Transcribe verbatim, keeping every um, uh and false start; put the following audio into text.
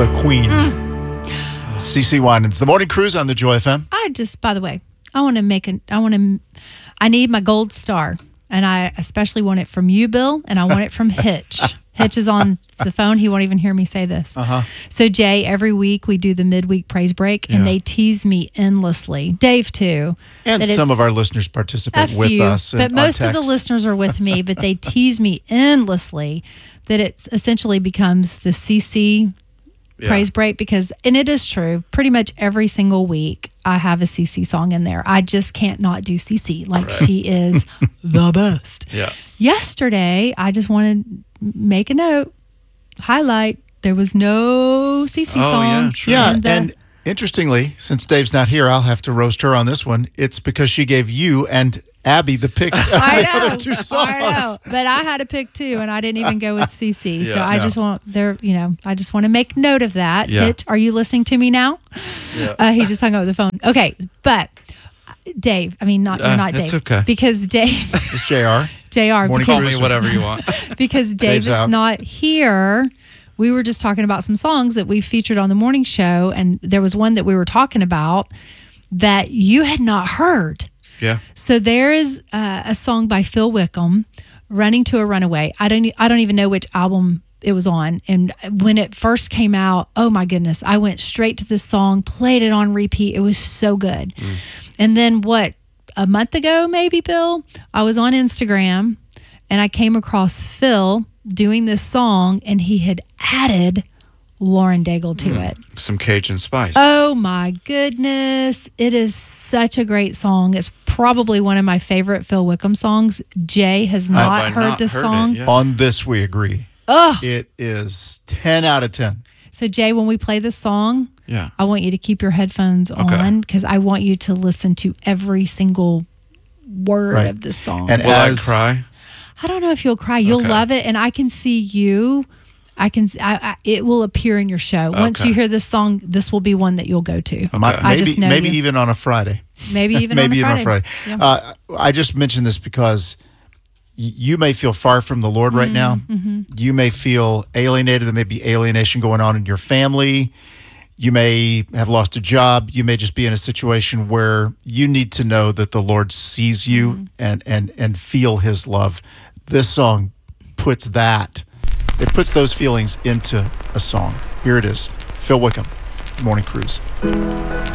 the queen. C C Winans, the morning cruise on the Joy F M. I just, by the way, I want to make an, I want to, I need my gold star. And I especially want it from you, Bill, and I want it from Hitch. Hitch is on the phone. He won't even hear me say this. Uh-huh. So, Jay, every week we do the midweek praise break, and Yeah. they tease me endlessly. Dave, too. And some of our listeners participate a with few, us. But on most of the text. listeners are with me, but they tease me endlessly that it essentially becomes the C C Yeah. praise break because, and it is true, pretty much every single week I have a C C song in there. I just can't not do C C. Like she is the best. Yeah. Yesterday, I just wanted to make a note, highlight, there was no C C Oh, song. yeah, true. Yeah, in the- and interestingly, since Dave's not here, I'll have to roast her on this one. It's because she gave you and Abby the picks of I the know, other two songs. I know, but I had to pick two, and I didn't even go with C C. so Yeah. I Yeah. just want there, you know, I just want to make note of that. Yeah. Hit, are you listening to me now? Yeah. Uh, he just hung up the phone. Okay, but Dave, I mean, not Uh, you're not it's Dave, okay. because Dave, It's J R. J R, Morning Call because me whatever you want. because Dave Dave's is out. not here. We were just talking about some songs that we featured on the morning show, and there was one that we were talking about that you had not heard. Yeah. So there is uh, a song by Phil Wickham, "Running to a Runaway." I don't, I don't even know which album it was on. And when it first came out, oh my goodness, I went straight to this song, played it on repeat. It was so good. Mm. And then what? A month ago, maybe, Bill, I was on Instagram and I came across Phil doing this song, and he had added Lauren Daigle to Mm. it. Some Cajun spice. Oh my goodness. It is such a great song. It's probably one of my favorite Phil Wickham songs. Jay has Have not I heard not this heard it song. yet? On this, we agree. Oh, It is ten out of ten. so Jay, when we play this song, Yeah. I want you to keep your headphones Okay. on because I want you to listen to every single word Right. of this song. And Will as, I cry? I don't know if you'll cry. You'll Okay. love it, and I can see you. I can. I, I, it will appear in your show once Okay. you hear this song. This will be one that you'll go to. my- I maybe, just know maybe you. even on a Friday. Maybe even maybe on a even Friday. on Friday. Uh, I just mentioned this because y- you may feel far from the Lord right now. Mm-hmm. You may feel alienated. There may be alienation going on in your family. You may have lost a job. You may just be in a situation where you need to know that the Lord sees you Mm-hmm. and, and, and feel his love. This song puts that, it puts those feelings into a song. Here it is. Phil Wickham, Morning Cruise.